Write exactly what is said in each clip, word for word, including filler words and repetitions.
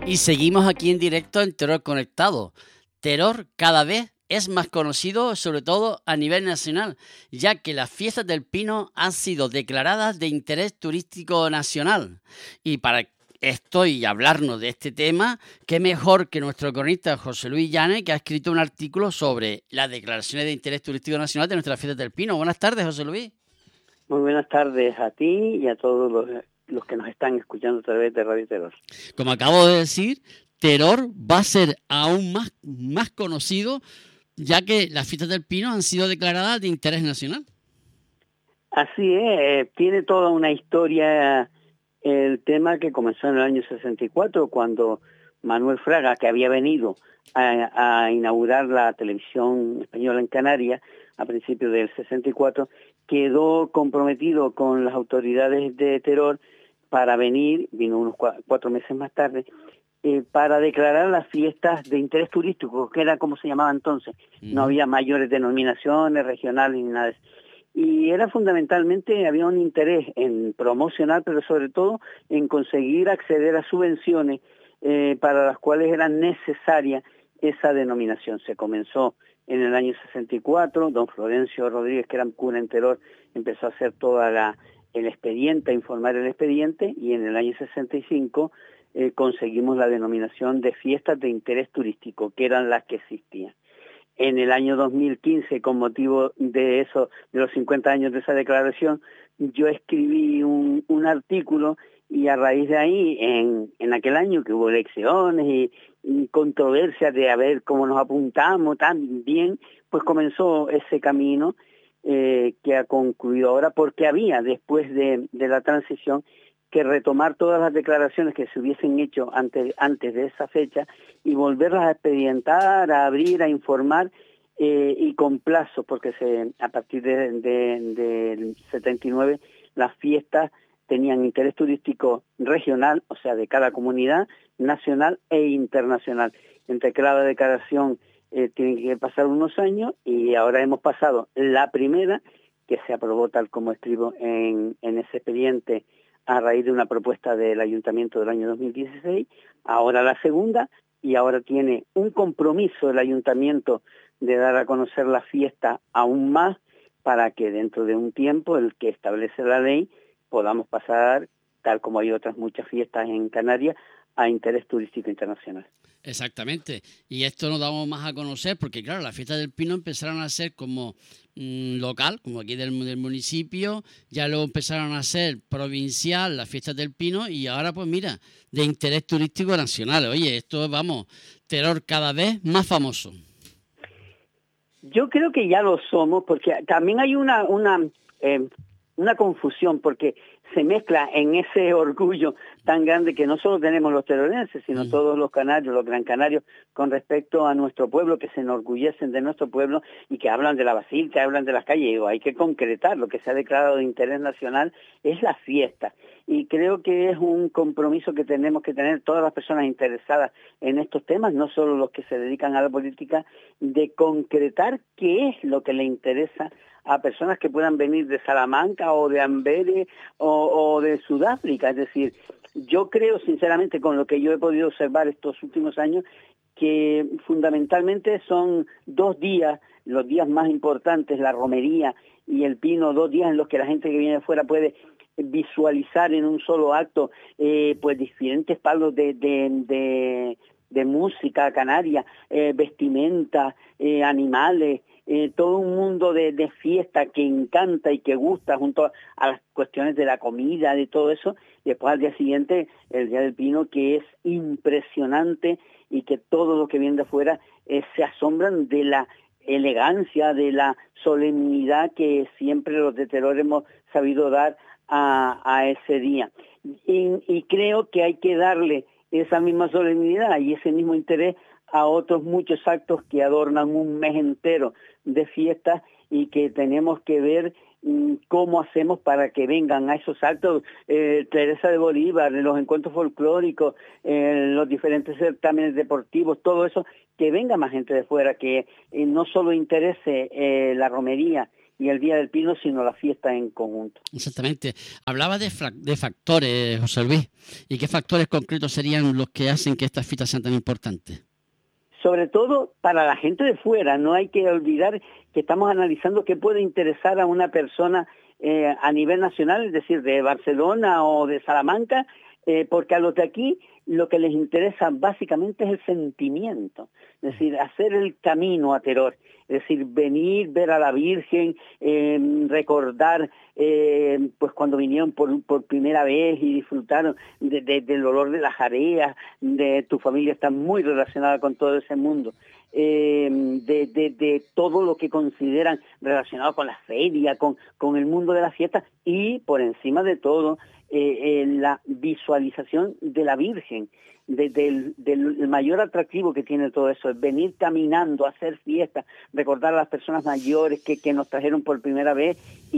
Y seguimos aquí en directo en Terror Conectado. Terror cada vez es más conocido, sobre todo a nivel nacional, ya que las fiestas del Pino han sido declaradas de interés turístico nacional. Y para esto y hablarnos de este tema, qué mejor que nuestro cronista José Luis Llanes, que ha escrito un artículo sobre las declaraciones de interés turístico nacional de nuestras fiestas del Pino. Buenas tardes, José Luis. Muy buenas tardes a ti y a todos los, los que nos están escuchando a través de Radio Terror. Como acabo de decir, Terror va a ser aún más, más conocido, ya que las fiestas del Pino han sido declaradas de interés nacional. Así es, tiene toda una historia el tema que comenzó en el año sesenta y cuatro, cuando Manuel Fraga, que había venido a, a inaugurar la televisión española en Canarias a principios del sesenta y cuatro, quedó comprometido con las autoridades de Terror para venir, vino unos cuatro meses más tarde, eh, para declarar las fiestas de interés turístico, que era como se llamaba entonces. Mm. No había mayores denominaciones regionales ni nada de eso. Y era fundamentalmente, había un interés en promocionar, pero sobre todo en conseguir acceder a subvenciones eh, para las cuales era necesaria esa denominación. Se comenzó en el año sesenta y cuatro, don Florencio Rodríguez, que era cura en Terror, empezó a hacer toda la el expediente, a informar el expediente, y en el año sesenta y cinco eh, conseguimos la denominación de fiestas de interés turístico, que eran las que existían. En el año dos mil quince, con motivo de eso, de los cincuenta años de esa declaración, yo escribí un, un artículo, y a raíz de ahí, en, en aquel año que hubo elecciones y, y controversias de a ver cómo nos apuntamos tan bien, pues comenzó ese camino eh, que ha concluido ahora, porque había, después de, de la transición, que retomar todas las declaraciones que se hubiesen hecho antes, antes de esa fecha y volverlas a expedientar, a abrir, a informar, eh, y con plazos, porque se, a partir de, de, del setenta y nueve las fiestas tenían interés turístico regional, o sea, de cada comunidad, nacional e internacional. Entre cada declaración eh, tienen que pasar unos años, y ahora hemos pasado la primera, que se aprobó tal como escribo en, en ese expediente, a raíz de una propuesta del Ayuntamiento del año dos mil dieciséis, ahora la segunda, y ahora tiene un compromiso el Ayuntamiento de dar a conocer la fiesta aún más, para que dentro de un tiempo, el que establece la ley, podamos pasar, tal como hay otras muchas fiestas en Canarias, a interés turístico internacional. Exactamente, y esto nos damos más a conocer porque, claro, las fiestas del Pino empezaron a ser como mmm, local, como aquí del, del municipio, ya luego empezaron a ser provincial las fiestas del Pino, y ahora, pues mira, de interés turístico nacional. Oye, esto, vamos, Terror cada vez más famoso. Yo creo que ya lo somos, porque también hay una, una, eh, una confusión, porque se mezcla en ese orgullo tan grande que no solo tenemos los terrorenses, sino mm. todos los canarios, los gran canarios, con respecto a nuestro pueblo, que se enorgullecen de nuestro pueblo y que hablan de la basílica, hablan de las calles. Y digo, hay que concretar, lo que se ha declarado de interés nacional es la fiesta. Y creo que es un compromiso que tenemos que tener todas las personas interesadas en estos temas, no solo los que se dedican a la política, de concretar qué es lo que le interesa a personas que puedan venir de Salamanca o de Amberes o, o de Sudáfrica. Es decir, yo creo sinceramente, con lo que yo he podido observar estos últimos años, que fundamentalmente son dos días, los días más importantes, la romería y el Pino, dos días en los que la gente que viene de fuera puede visualizar en un solo acto eh, pues diferentes palos de, de, de, de música canaria, eh, vestimenta, eh, animales, Eh, todo un mundo de, de fiesta que encanta y que gusta, junto a, a las cuestiones de la comida, de todo eso. Y después al día siguiente, el Día del Pino, que es impresionante, y que todos los que vienen de afuera eh, se asombran de la elegancia, de la solemnidad que siempre los de Terror hemos sabido dar a, a ese día. Y, y creo que hay que darle esa misma solemnidad y ese mismo interés a otros muchos actos que adornan un mes entero de fiestas, y que tenemos que ver mmm, cómo hacemos para que vengan a esos actos. eh, Teresa de Bolívar, los encuentros folclóricos, eh, los diferentes certámenes deportivos, todo eso, que venga más gente de fuera, que eh, no solo interese eh, la romería y el Día del Pino, sino la fiesta en conjunto. Exactamente. Hablaba de, de factores, José Luis. ¿Y qué factores concretos serían los que hacen que estas fiestas sean tan importantes? Sobre todo para la gente de fuera. No hay que olvidar que estamos analizando qué puede interesar a una persona eh, a nivel nacional, es decir, de Barcelona o de Salamanca, eh, porque a los de aquí lo que les interesa básicamente es el sentimiento, es decir, hacer el camino a Teror, es decir, venir, ver a la Virgen, eh, recordar eh, pues cuando vinieron por, por primera vez y disfrutaron de, de, del olor de las jareas, de tu familia está muy relacionada con todo ese mundo, eh, de, de, de todo lo que consideran relacionado con la feria, con, con el mundo de la fiesta y por encima de todo, Eh, eh, la visualización de la Virgen, de, de, del mayor atractivo que tiene todo eso, es venir caminando, hacer fiesta, recordar a las personas mayores que, que nos trajeron por primera vez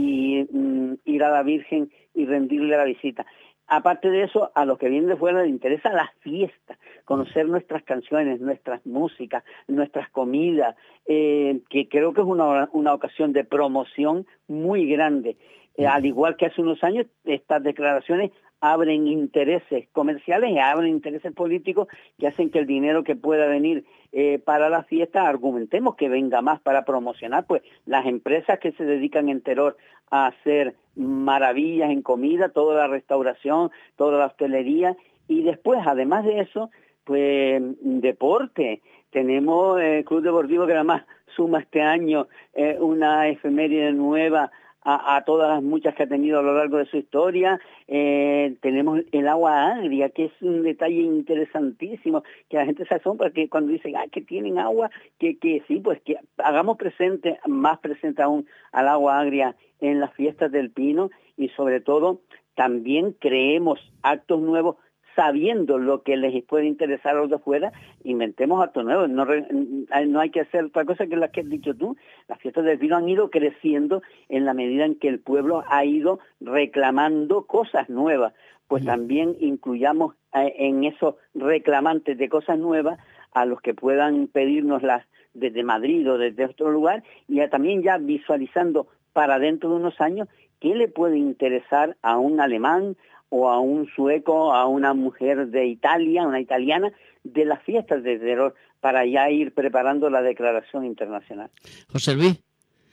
y mm, ir a la Virgen y rendirle la visita. Aparte de eso, a los que vienen de fuera les interesa la fiesta, conocer nuestras canciones, nuestras músicas, nuestras comidas, eh, que creo que es una, una ocasión de promoción muy grande. Eh, al igual que hace unos años, estas declaraciones abren intereses comerciales y abren intereses políticos que hacen que el dinero que pueda venir eh, para la fiesta, argumentemos que venga más para promocionar, pues las empresas que se dedican en Teror a hacer maravillas en comida, toda la restauración, toda la hostelería, y después, además de eso, pues deporte. Tenemos el eh, Club Deportivo que además suma este año eh, una efeméride nueva A, a todas las muchas que ha tenido a lo largo de su historia. Eh, tenemos el agua agria, que es un detalle interesantísimo, que la gente se asombra que cuando dicen, ah, que tienen agua, que, que sí, pues que hagamos presente, más presente aún al agua agria en las fiestas del Pino, y sobre todo también creemos actos nuevos sabiendo lo que les puede interesar a los de afuera, inventemos actos nuevos. No, no hay que hacer otra cosa que la que has dicho tú. Las fiestas del Pino han ido creciendo en la medida en que el pueblo ha ido reclamando cosas nuevas. Pues sí, también incluyamos en esos reclamantes de cosas nuevas a los que puedan pedirnoslas desde Madrid o desde otro lugar, y ya también ya visualizando para dentro de unos años qué le puede interesar a un alemán, o a un sueco, a una mujer de Italia, una italiana, de las fiestas de Teror, para ya ir preparando la declaración internacional. José Luis,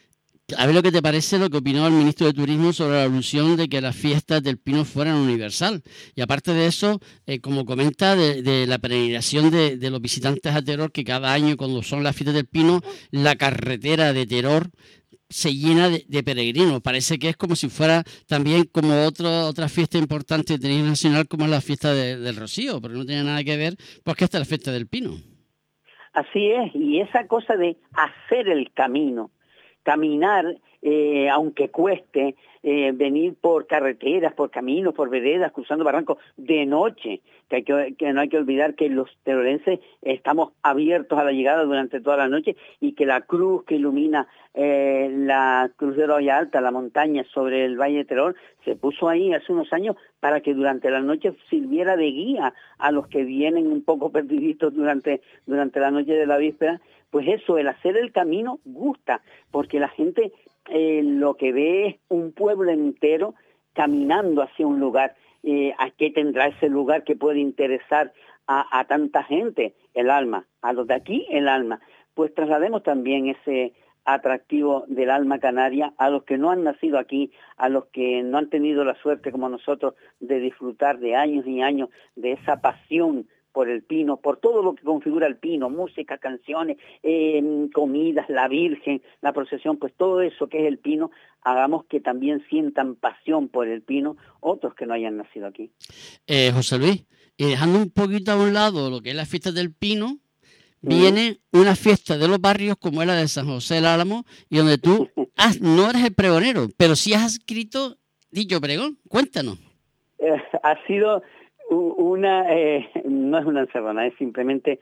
a ver lo que te parece lo que opinó el ministro de Turismo sobre la alusión de que las fiestas del Pino fueran universal. Y aparte de eso, eh, como comenta, de, de la peregrinación de, de los visitantes a Teror, que cada año, cuando son las fiestas del Pino, la carretera de Teror se llena de, de peregrinos. Parece que es como si fuera también como otro, otra fiesta importante de nivel nacional, como es la fiesta de, del Rocío, pero no tiene nada que ver porque esta es la fiesta del Pino. Así es, y esa cosa de hacer el camino, caminar, eh, aunque cueste, eh, venir por carreteras, por caminos, por veredas, cruzando barrancos de noche, que, hay que, que no hay que olvidar que los terorenses estamos abiertos a la llegada durante toda la noche, y que la cruz que ilumina eh, la Cruz de Roya Alta, la montaña sobre el Valle de Teror, se puso ahí hace unos años para que durante la noche sirviera de guía a los que vienen un poco perdiditos durante, durante la noche de la víspera. Pues eso, el hacer el camino gusta, porque la gente eh, lo que ve es un pueblo entero caminando hacia un lugar. Eh, ¿A qué tendrá ese lugar que puede interesar a, a tanta gente? El alma. A los de aquí, el alma. Pues traslademos también ese atractivo del alma canaria a los que no han nacido aquí, a los que no han tenido la suerte como nosotros de disfrutar de años y años de esa pasión por el Pino, por todo lo que configura el Pino, música, canciones, eh, comidas, la Virgen, la procesión, pues todo eso que es el Pino, hagamos que también sientan pasión por el Pino otros que no hayan nacido aquí. Eh, José Luis, y dejando un poquito a un lado lo que es la fiesta del Pino, viene una fiesta de los barrios como es la de San José del Álamo, y donde tú has, no eres el pregonero, pero sí has escrito dicho pregón. Cuéntanos. Eh, ha sido una, eh, no es una encerrona, es simplemente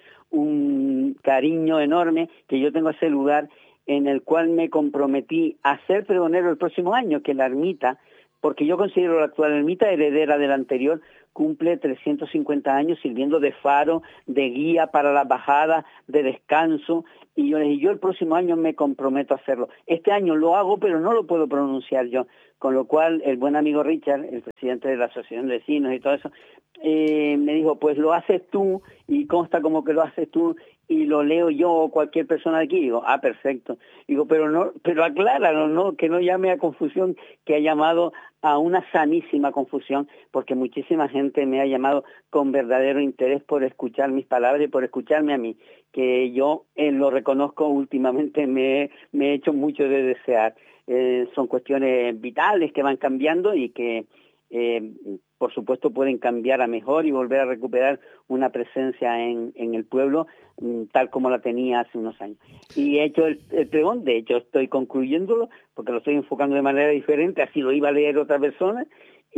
un cariño enorme que yo tengo a ese lugar, en el cual me comprometí a ser pregonero el próximo año, que la ermita, porque yo considero la actual ermita heredera de la anterior, cumple trescientos cincuenta años sirviendo de faro, de guía para las bajadas, de descanso, y yo le dije, yo el próximo año me comprometo a hacerlo. Este año lo hago, pero no lo puedo pronunciar yo, con lo cual el buen amigo Richard, el presidente de la Asociación de Vecinos y todo eso, eh, me dijo, pues lo haces tú, y consta como que lo haces tú, y lo leo yo o cualquier persona de aquí. Digo, ah, perfecto. Digo, pero no, pero acláralo, ¿no? Que no llame a confusión, que ha llamado a una sanísima confusión, porque muchísima gente me ha llamado con verdadero interés por escuchar mis palabras y por escucharme a mí, que yo eh, lo reconozco, últimamente me, me he hecho mucho de desear. Eh, son cuestiones vitales que van cambiando y que eh, por supuesto pueden cambiar a mejor y volver a recuperar una presencia en, en el pueblo tal como la tenía hace unos años. Y he hecho el, el pregón, de hecho estoy concluyéndolo porque lo estoy enfocando de manera diferente, así lo iba a leer otra persona,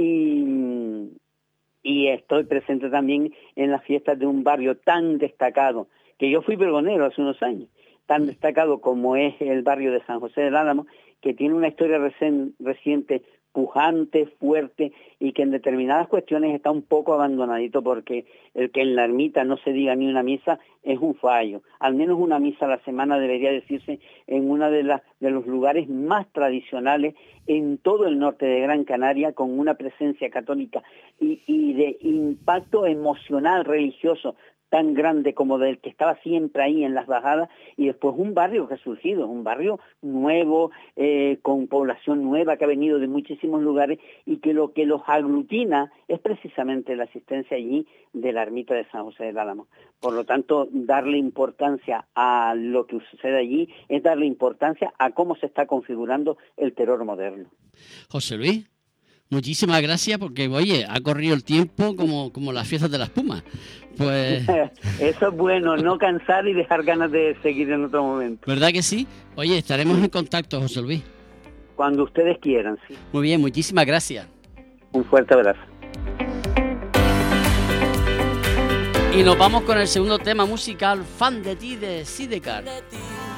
y, y estoy presente también en las fiestas de un barrio tan destacado, que yo fui pregonero hace unos años, tan destacado como es el barrio de San José del Álamo, que tiene una historia recen, reciente pujante, fuerte, y que en determinadas cuestiones está un poco abandonadito, porque el que en la ermita no se diga ni una misa es un fallo. Al menos una misa a la semana debería decirse en uno de, las, de los lugares más tradicionales en todo el norte de Gran Canaria, con una presencia católica y, y de impacto emocional, religioso, tan grande como del que estaba siempre ahí en las bajadas, y después un barrio que ha surgido, un barrio nuevo, eh, con población nueva que ha venido de muchísimos lugares, y que lo que los aglutina es precisamente la asistencia allí de la ermita de San José del Álamo. Por lo tanto, darle importancia a lo que sucede allí es darle importancia a cómo se está configurando el terror moderno. José Luis, muchísimas gracias, porque, oye, ha corrido el tiempo como, como las fiestas de la espuma. Pues eso es bueno, no cansar y dejar ganas de seguir en otro momento. ¿Verdad que sí? Oye, estaremos en contacto, José Luis. Cuando ustedes quieran, sí. Muy bien, muchísimas gracias. Un fuerte abrazo. Y nos vamos con el segundo tema musical, Fan de ti, de Sidecar.